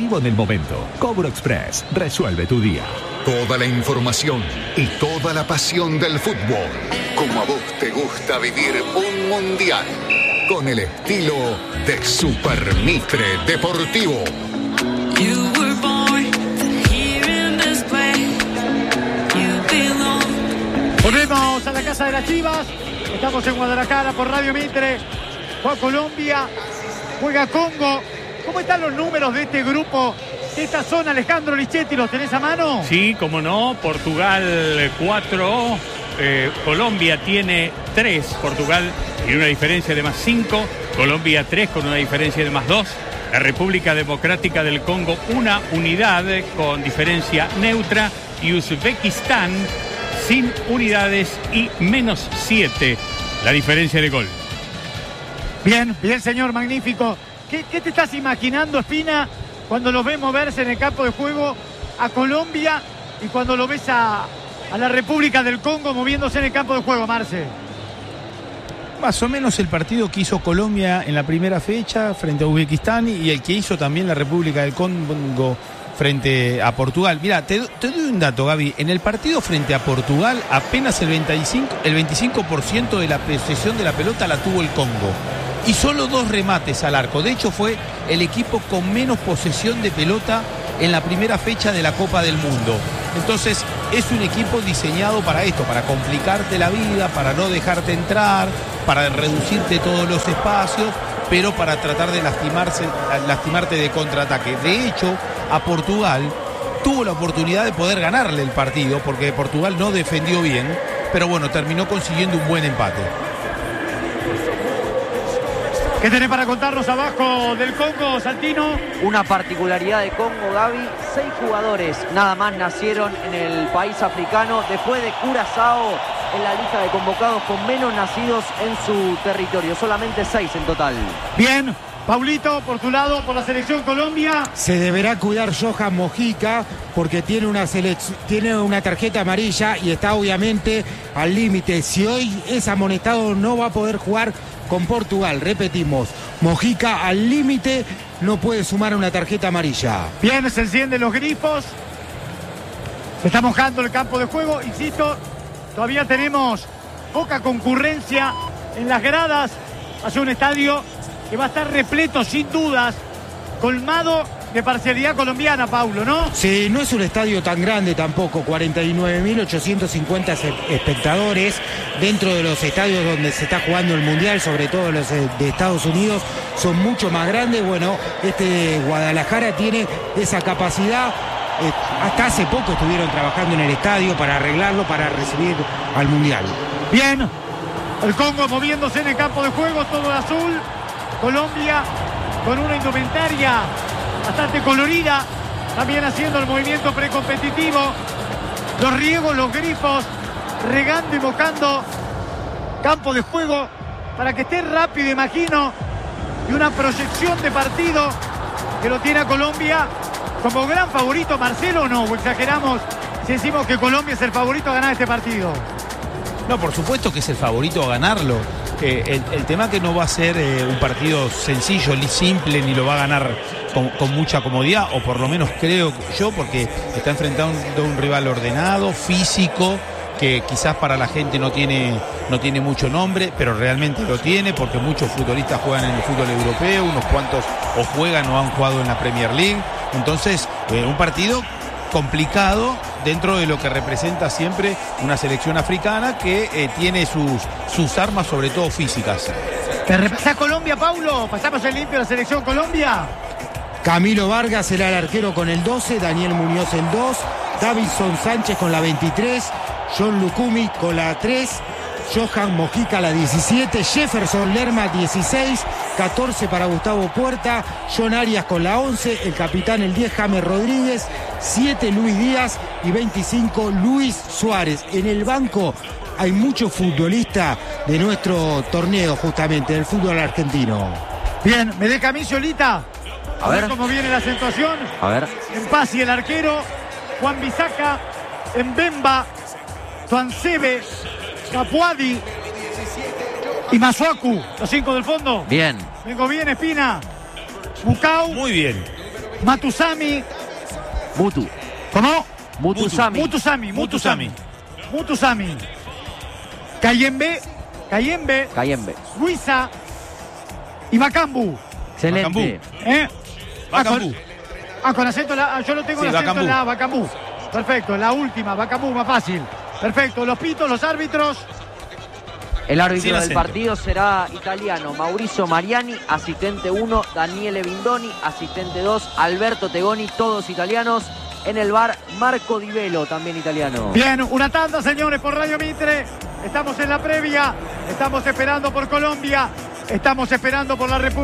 efectivo en el momento. Cobro Express resuelve tu día. Toda la información y toda la pasión del fútbol. Como a vos te gusta vivir un mundial. Con el estilo de Super Mitre Deportivo. Volvemos a la casa de las Chivas. Estamos en Guadalajara por Radio Mitre. Juega Colombia, juega Congo. ¿Cómo están los números de este grupo, de esta zona, Alejandro Lichetti? ¿Los tenés a mano? Sí, cómo no. Portugal 4, Colombia tiene 3. Portugal tiene una diferencia de más 5. Colombia 3 con una diferencia de más 2. La República Democrática del Congo, una unidad con diferencia neutra. Y Uzbekistán sin unidades y menos 7 la diferencia de gol. Bien, bien, señor, magnífico. ¿Qué te estás imaginando, Espina, cuando los ves moverse en el campo de juego a Colombia y cuando lo ves a la República del Congo moviéndose en el campo de juego, Marce? Más o menos el partido que hizo Colombia en la primera fecha frente a Uzbekistán y el que hizo también la República del Congo frente a Portugal. Mira, te doy un dato, Gaby. En el partido frente a Portugal, apenas el 25% de la posesión de la pelota la tuvo el Congo. Y solo 2 remates al arco. De hecho, fue el equipo con menos posesión de pelota en la primera fecha de la Copa del Mundo. Entonces, es un equipo diseñado para esto, para complicarte la vida, para no dejarte entrar, para reducirte todos los espacios, pero para tratar de lastimarte de contraataque. De hecho, a Portugal tuvo la oportunidad de poder ganarle el partido, porque Portugal no defendió bien, pero bueno, terminó consiguiendo un buen empate. ¿Qué tenés para contarnos abajo del Congo, Santino? Una particularidad de Congo, Gaby: 6 jugadores nada más nacieron en el país africano, después de Curazao en la lista de convocados con menos nacidos en su territorio, solamente 6 en total. Bien, Paulito, por tu lado, por la selección Colombia. Se deberá cuidar Johan Mojica porque tiene una tarjeta amarilla y está obviamente al límite. Si hoy es amonestado no va a poder jugar con Portugal. Repetimos, Mojica al límite, no puede sumar una tarjeta amarilla. Bien, se encienden los grifos. Se está mojando el campo de juego. Insisto, todavía tenemos poca concurrencia en las gradas. Hacia un estadio que va a estar repleto, sin dudas, colmado de parcialidad colombiana, Paulo, ¿no? Sí, no es un estadio tan grande tampoco, 49.850 espectadores dentro de los estadios donde se está jugando el Mundial, sobre todo los de Estados Unidos, son mucho más grandes. Bueno, este Guadalajara tiene esa capacidad. Hasta hace poco estuvieron trabajando en el estadio para arreglarlo, para recibir al Mundial. Bien, el Congo moviéndose en el campo de juego, todo de azul. Colombia con una indumentaria bastante colorida, también haciendo el movimiento precompetitivo. Los riegos, los grifos, regando y mojando campo de juego para que esté rápido, imagino, y una proyección de partido que lo tiene a Colombia como gran favorito. Marcelo, ¿o no? ¿O exageramos si decimos que Colombia es el favorito a ganar este partido? No, por supuesto que es el favorito a ganarlo. El tema que no va a ser un partido sencillo ni simple, ni lo va a ganar con mucha comodidad, o por lo menos creo yo, porque está enfrentando a un rival ordenado, físico, que quizás para la gente no tiene mucho nombre, pero realmente lo tiene, porque muchos futbolistas juegan en el fútbol europeo, unos cuantos o juegan o han jugado en la Premier League. Entonces, un partido complicado dentro de lo que representa siempre una selección africana que tiene sus armas, sobre todo físicas. ¿Te repasás Colombia, Paulo? ¿Pasamos el limpio a la selección Colombia? Camilo Vargas será el arquero con el 12, Daniel Muñoz el 2, Davinson Sánchez con la 23, John Lucumi con la 3, Johan Mojica la 17, Jefferson Lerma 16, 14 para Gustavo Puerta, John Arias con la 11, el capitán el 10, James Rodríguez, 7 Luis Díaz y 25 Luis Suárez. En el banco hay muchos futbolistas de nuestro torneo, justamente, del fútbol argentino. Bien, me deja a mí, Solita. A ver cómo viene la acentuación. A ver. En Pasi el arquero, Juan Bisaca, Mbemba, Tuansebe, Capuadi y Masuaku, los 5 del fondo. Bien. Vengo bien, Espina. Bucau. Muy bien. Matusami. Mutu. ¿Cómo? Mutusami. Mutusami. Cayembe. Cayembe. Suiza. Y Bakambu. Excelente. Bakambu. Con acento yo lo tengo Sí, en acento Bakambu. en la Bakambu. Perfecto, la última, Bakambu, más fácil. Perfecto, los pitos, los árbitros. El árbitro Sin del acento. partido será italiano Mauricio Mariani, asistente 1, Daniele Bindoni, asistente 2, Alberto Tegoni, todos italianos. En el bar, Marco Di Velo, también italiano. Bien, una tanda, señores, por Radio Mitre. Estamos en la previa, estamos esperando por Colombia, estamos esperando por la República.